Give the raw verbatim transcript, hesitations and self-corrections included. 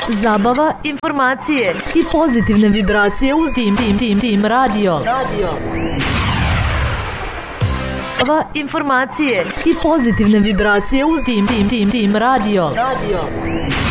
Zabava, informacije i pozitivne vibracije uz Tim Tim Tim Tim Radio. Radio. Zabava, informacije i pozitivne vibracije uz Tim Tim Tim Tim Radio. Radio.